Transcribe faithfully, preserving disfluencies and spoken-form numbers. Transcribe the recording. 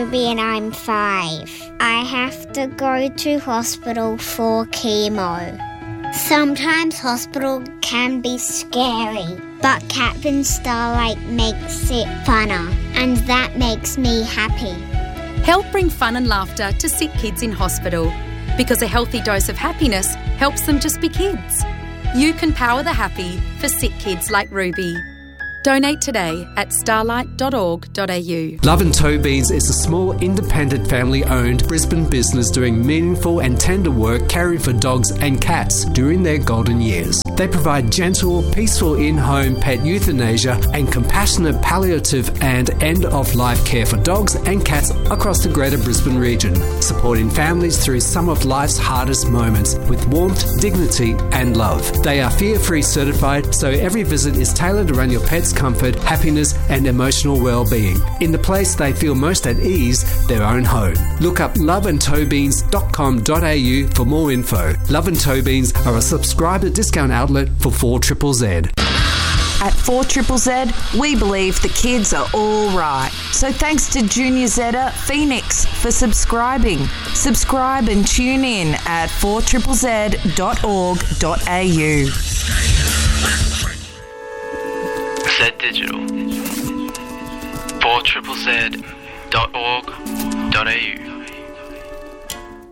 Ruby and I'm five. I have to go to hospital for chemo. Sometimes hospital can be scary, but Captain Starlight makes it funner, and that makes me happy. Help bring fun and laughter to sick kids in hospital, because a healthy dose of happiness helps them just be kids. You can power the happy for sick kids like Ruby. Donate today at starlight dot org dot a u. Love and Toe Beans is a small, independent, family-owned Brisbane business doing meaningful and tender work caring for dogs and cats during their golden years. They provide gentle, peaceful in-home pet euthanasia and compassionate palliative and end-of-life care for dogs and cats across the Greater Brisbane region, supporting families through some of life's hardest moments with warmth, dignity and love. They are fear-free certified, so every visit is tailored around your pet's comfort, happiness and emotional well-being. In the place they feel most at ease, their own home. Look up love and toe beans dot com dot a u for more info. Love and Toe Beans are a subscriber discount outlet for four Z Z Z. At four Z Z Z, we believe the kids are all right. So thanks to Junior Zeta Phoenix for subscribing. Subscribe and tune in at four Z Z Z dot org dot a u. Z Digital. four Z Z Z dot org dot a u.